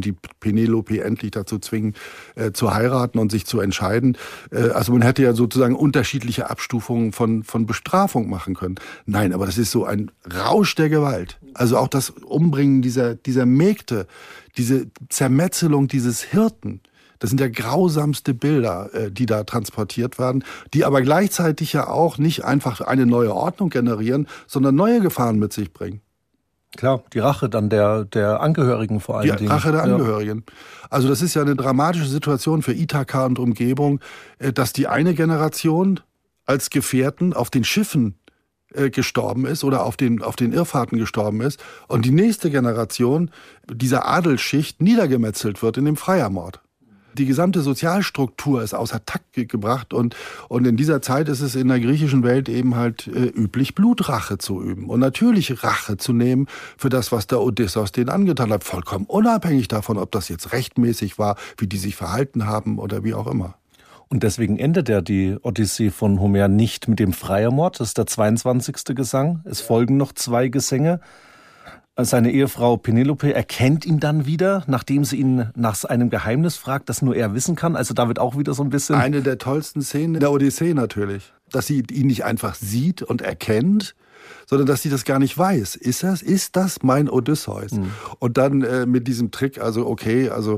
die Penelope endlich dazu zwingen, zu heiraten und sich zu entscheiden. Also man hätte ja sozusagen unterschiedliche Abstufungen von Bestrafung machen können. Nein, aber das ist so ein Rausch der Gewalt. Also auch das Umbringen dieser Mägde, diese Zermetzelung dieses Hirten. Das sind ja grausamste Bilder, die da transportiert werden, die aber gleichzeitig ja auch nicht einfach eine neue Ordnung generieren, sondern neue Gefahren mit sich bringen. Klar, die Rache dann der Angehörigen vor allen Dingen. Die Rache der Angehörigen. Ja. Also das ist ja eine dramatische Situation für Ithaka und Umgebung, dass die eine Generation als Gefährten auf den Schiffen gestorben ist oder auf den Irrfahrten gestorben ist und die nächste Generation dieser Adelsschicht niedergemetzelt wird in dem Freiermord. Die gesamte Sozialstruktur ist außer Takt gebracht und in dieser Zeit ist es in der griechischen Welt eben halt üblich, Blutrache zu üben und natürlich Rache zu nehmen für das, was der Odysseus denen angetan hat, vollkommen unabhängig davon, ob das jetzt rechtmäßig war, wie die sich verhalten haben oder wie auch immer. Und deswegen endet ja die Odyssee von Homer nicht mit dem Freiermord, das ist der 22. Gesang. Es folgen noch 2 Gesänge. Seine Ehefrau Penelope erkennt ihn dann wieder, nachdem sie ihn nach einem Geheimnis fragt, das nur er wissen kann. Also da wird auch wieder so ein bisschen... Eine der tollsten Szenen der Odyssee natürlich. Dass sie ihn nicht einfach sieht und erkennt, sondern dass sie das gar nicht weiß. Ist das mein Odysseus? Mhm. Und dann mit diesem Trick, also okay, also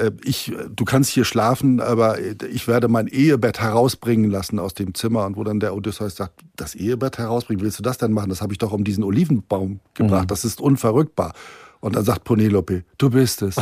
du kannst hier schlafen, aber ich werde mein Ehebett herausbringen lassen aus dem Zimmer. Und wo dann der Odysseus sagt, das Ehebett herausbringen, willst du das denn machen? Das habe ich doch um diesen Olivenbaum gebracht, das ist unverrückbar. Und dann sagt Penelope, du bist es.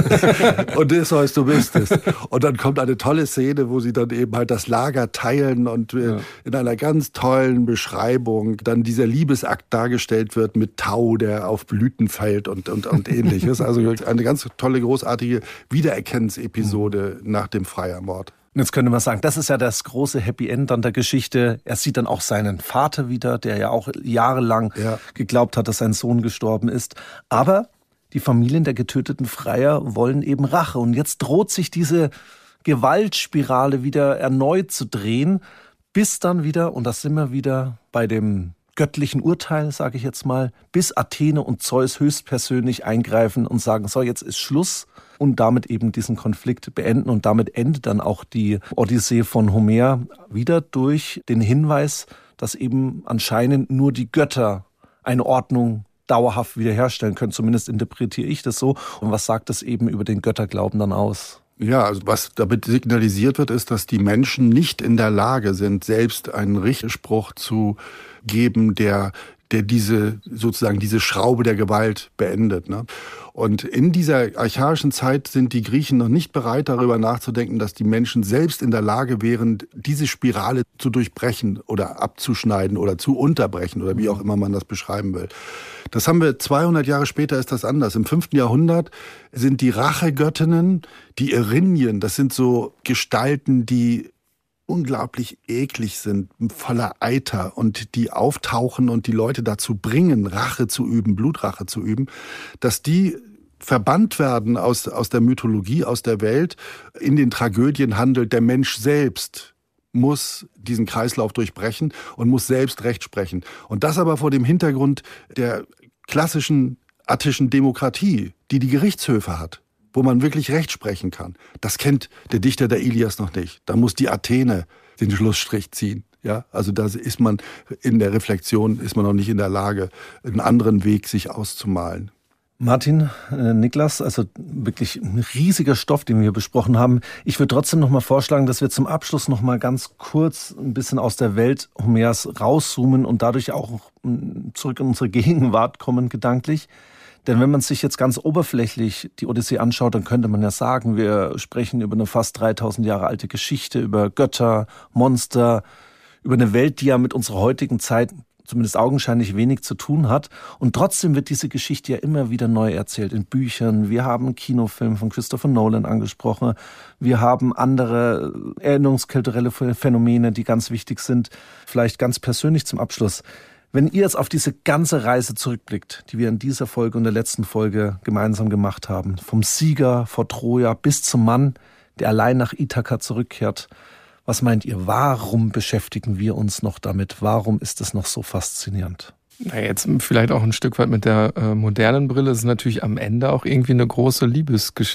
Odysseus, du bist es. Und dann kommt eine tolle Szene, wo sie dann eben halt das Lager teilen und in einer ganz tollen Beschreibung dann dieser Liebesakt dargestellt wird mit Tau, der auf Blüten fällt und ähnliches. Also eine ganz tolle, großartige Wiedererkenntnisepisode nach dem Freiermord. Jetzt könnte man sagen, das ist ja das große Happy End an der Geschichte. Er sieht dann auch seinen Vater wieder, der ja auch jahrelang geglaubt hat, dass sein Sohn gestorben ist. Aber die Familien der getöteten Freier wollen eben Rache. Und jetzt droht sich diese Gewaltspirale wieder erneut zu drehen, bis dann wieder, und das sind wir wieder bei dem göttlichen Urteil, sage ich jetzt mal, bis Athene und Zeus höchstpersönlich eingreifen und sagen, so, jetzt ist Schluss. Und damit eben diesen Konflikt beenden. Und damit endet dann auch die Odyssee von Homer wieder durch den Hinweis, dass eben anscheinend nur die Götter eine Ordnung dauerhaft wiederherstellen können. Zumindest interpretiere ich das so. Und was sagt das eben über den Götterglauben dann aus? Ja, also was damit signalisiert wird, ist, dass die Menschen nicht in der Lage sind, selbst einen Richtspruch zu geben, der diese Schraube der Gewalt beendet. Ne? Und in dieser archaischen Zeit sind die Griechen noch nicht bereit, darüber nachzudenken, dass die Menschen selbst in der Lage wären, diese Spirale zu durchbrechen oder abzuschneiden oder zu unterbrechen oder wie auch immer man das beschreiben will. Das haben wir 200 Jahre später, ist das anders. Im 5. Jahrhundert sind die Rachegöttinnen, die Erinnyen, das sind so Gestalten, die unglaublich eklig sind, voller Eiter und die auftauchen und die Leute dazu bringen, Rache zu üben, Blutrache zu üben, dass die verbannt werden aus der Mythologie, aus der Welt. In den Tragödien handelt der Mensch selbst, muss diesen Kreislauf durchbrechen und muss selbst Recht sprechen. Und das aber vor dem Hintergrund der klassischen attischen Demokratie, die Gerichtshöfe hat, wo man wirklich Recht sprechen kann. Das kennt der Dichter der Ilias noch nicht. Da muss die Athene den Schlussstrich ziehen. Ja, also da ist man in der Reflexion, ist man noch nicht in der Lage, einen anderen Weg sich auszumalen. Martin, Niklas, also wirklich ein riesiger Stoff, den wir hier besprochen haben. Ich würde trotzdem noch mal vorschlagen, dass wir zum Abschluss noch mal ganz kurz ein bisschen aus der Welt Homers rauszoomen und dadurch auch zurück in unsere Gegenwart kommen, gedanklich. Denn wenn man sich jetzt ganz oberflächlich die Odyssee anschaut, dann könnte man ja sagen, wir sprechen über eine fast 3000 Jahre alte Geschichte, über Götter, Monster, über eine Welt, die ja mit unserer heutigen Zeit zumindest augenscheinlich wenig zu tun hat. Und trotzdem wird diese Geschichte ja immer wieder neu erzählt in Büchern. Wir haben einen Kinofilm von Christopher Nolan angesprochen. Wir haben andere erinnerungskulturelle Phänomene, die ganz wichtig sind. Vielleicht ganz persönlich zum Abschluss. Wenn ihr jetzt auf diese ganze Reise zurückblickt, die wir in dieser Folge und der letzten Folge gemeinsam gemacht haben, vom Sieger vor Troja bis zum Mann, der allein nach Ithaka zurückkehrt, was meint ihr, warum beschäftigen wir uns noch damit? Warum ist es noch so faszinierend? Na, jetzt vielleicht auch ein Stück weit mit der modernen Brille. Es ist natürlich am Ende auch irgendwie eine große Liebesgeschichte.